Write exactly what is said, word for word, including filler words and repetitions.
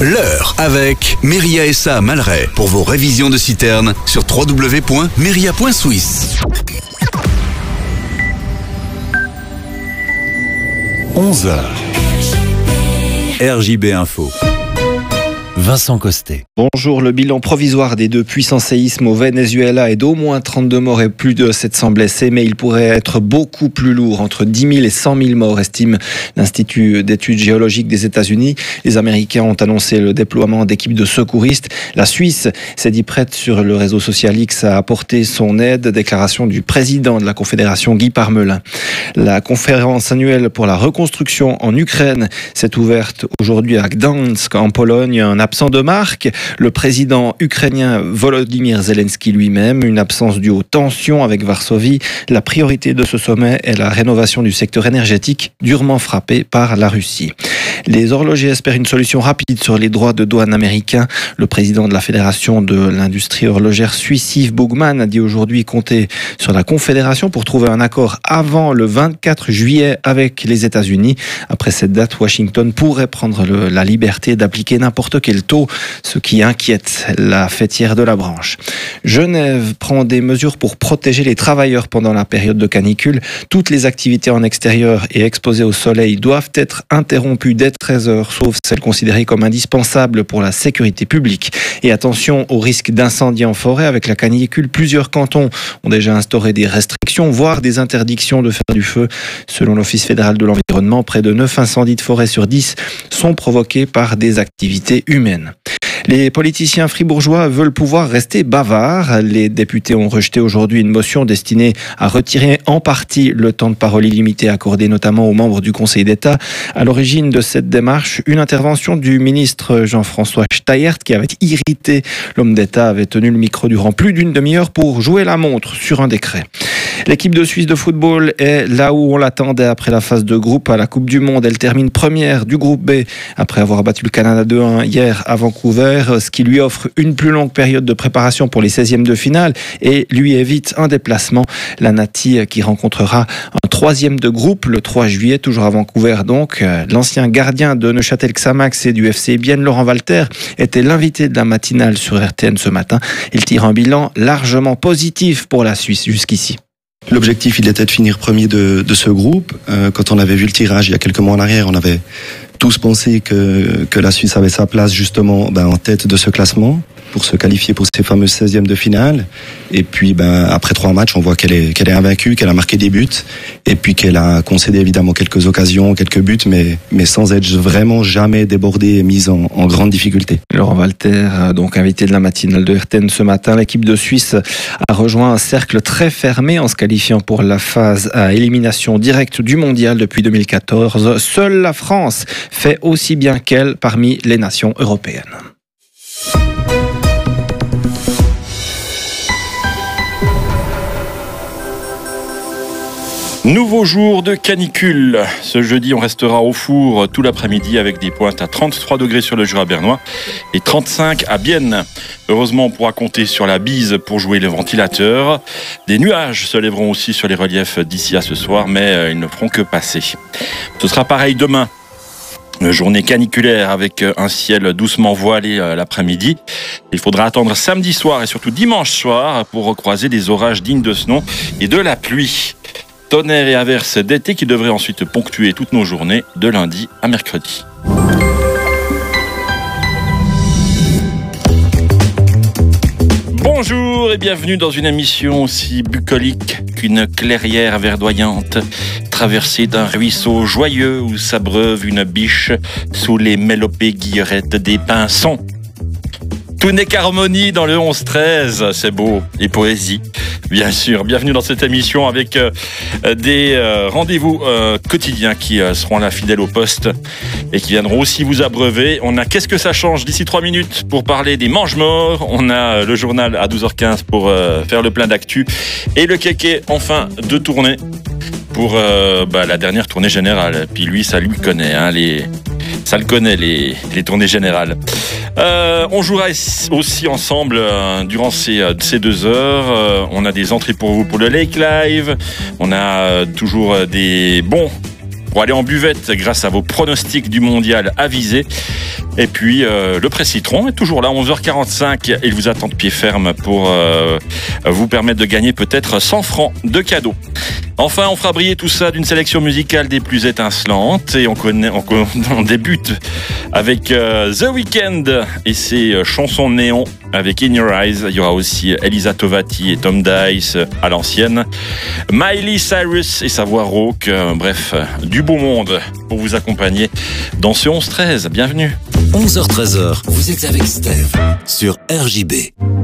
L'heure avec Meria S A Malray pour vos révisions de citerne sur w w w point meria point suisse. onze heures. R J B Info. Vincent Costet. Bonjour, le bilan provisoire des deux puissants séismes au Venezuela est d'au moins trente-deux morts et plus de sept cents blessés, mais il pourrait être beaucoup plus lourd, entre dix mille et cent mille morts, estime l'Institut d'études géologiques des États-Unis. Les Américains ont annoncé le déploiement d'équipes de secouristes. La Suisse s'est dit prête sur le réseau social X à apporter son aide. Déclaration du président de la Confédération, Guy Parmelin. La conférence annuelle pour la reconstruction en Ukraine s'est ouverte aujourd'hui à Gdansk, en Pologne. Un absent de marque, le président ukrainien Volodymyr Zelensky lui-même, une absence due aux tensions avec Varsovie. La priorité de ce sommet est la rénovation du secteur énergétique durement frappé par la Russie. Les horlogers espèrent une solution rapide sur les droits de douane américains. Le président de la Fédération de l'industrie horlogère suisse, Yves Bougman, a dit aujourd'hui compter sur la Confédération pour trouver un accord avant le vingt-quatre juillet avec les États-Unis. Après cette date, Washington pourrait prendre le, la liberté d'appliquer n'importe quel taux, ce qui inquiète la fêtière de la branche. Genève prend des mesures pour protéger les travailleurs pendant la période de canicule. Toutes les activités en extérieur et exposées au soleil doivent être interrompues dès treize heures, sauf celles considérées comme indispensables pour la sécurité publique. Et attention au risque d'incendie en forêt. Avec la canicule, plusieurs cantons ont déjà instauré des restrictions, voire des interdictions de faire du feu. Selon l'Office fédéral de l'environnement, près de neuf incendies de forêt sur dix sont provoqués par des activités humaines. Les politiciens fribourgeois veulent pouvoir rester bavards. Les députés ont rejeté aujourd'hui une motion destinée à retirer en partie le temps de parole illimité accordé notamment aux membres du Conseil d'État. À l'origine de cette démarche, une intervention du ministre Jean-François Steyert qui avait irrité l'homme d'État, avait tenu le micro durant plus d'une demi-heure pour jouer la montre sur un décret. L'équipe de Suisse de football est là où on l'attendait après la phase de groupe à la Coupe du Monde. Elle termine première du groupe B après avoir battu le Canada deux un hier à Vancouver, ce qui lui offre une plus longue période de préparation pour les seizièmes de finale et lui évite un déplacement. La Nati qui rencontrera un troisième de groupe le trois juillet, toujours à Vancouver donc. L'ancien gardien de Neuchâtel-Xamax et du F C Bienne, Laurent Walter, était l'invité de la matinale sur R T N ce matin. Il tire un bilan largement positif pour la Suisse jusqu'ici. L'objectif, il était de finir premier de, de ce groupe. Euh, quand on avait vu le tirage il y a quelques mois en arrière, on avait tous pensé que, que la Suisse avait sa place justement ben, en tête de ce classement pour se qualifier pour ces fameuses seizièmes de finale. Et puis, ben, après trois matchs, on voit qu'elle est, qu'elle est invaincue, qu'elle a marqué des buts, et puis qu'elle a concédé évidemment quelques occasions, quelques buts, mais, mais sans être vraiment jamais débordée et mise en, en grande difficulté. Laurent Walter, donc invité de la matinale de R T N ce matin, l'équipe de Suisse a rejoint un cercle très fermé en se qualifiant pour la phase à élimination directe du mondial depuis deux mille quatorze. Seule la France fait aussi bien qu'elle parmi les nations européennes. Nouveau jour de canicule. Ce jeudi, on restera au four tout l'après-midi avec des pointes à trente-trois degrés sur le Jura bernois et trente-cinq à Bienne. Heureusement, on pourra compter sur la bise pour jouer le ventilateur. Des nuages se lèveront aussi sur les reliefs d'ici à ce soir, mais ils ne feront que passer. Ce sera pareil demain. Une journée caniculaire avec un ciel doucement voilé l'après-midi. Il faudra attendre samedi soir et surtout dimanche soir pour recroiser des orages dignes de ce nom et de la pluie. Tonnerre et averses d'été qui devraient ensuite ponctuer toutes nos journées de lundi à mercredi. Bonjour et bienvenue dans une émission aussi bucolique qu'une clairière verdoyante, traversée d'un ruisseau joyeux où s'abreuve une biche sous les mélopées guillerettes des pinsons. Tout n'est qu'harmonie dans le onze treize, c'est beau, et poésie, bien sûr. Bienvenue dans cette émission avec euh, des euh, rendez-vous euh, quotidiens qui euh, seront là fidèles au poste et qui viendront aussi vous abreuver. On a Qu'est-ce que ça change d'ici trois minutes pour parler des mange-morts. On a euh, le journal à douze heures quinze pour euh, faire le plein d'actu et le kéké enfin de tournée pour euh, bah, la dernière tournée générale. Puis lui, ça lui connaît, hein, les... ça le connaît, les, les tournées générales. Euh, on jouera aussi ensemble euh, durant ces, euh, ces deux heures. Euh, on a des entrées pour vous pour le Lake Live. On a euh, toujours euh, des bons pour aller en buvette grâce à vos pronostics du mondial avisés. Et puis euh, le Presse Citron est toujours là, onze heures quarante-cinq. Il vous attend de pied ferme pour euh, vous permettre de gagner peut-être cent francs de cadeaux. Enfin, on fera briller tout ça d'une sélection musicale des plus étincelantes. Et on, connaît, on, on débute avec euh, The Weeknd et ses chansons néon avec In Your Eyes. Il y aura aussi Elisa Tovati et Tom Dice à l'ancienne. Miley Cyrus et sa voix rauque. Euh, bref, du beau monde pour vous accompagner dans ce onze treize. Bienvenue. onze heures treize, vous êtes avec Steve sur R J B.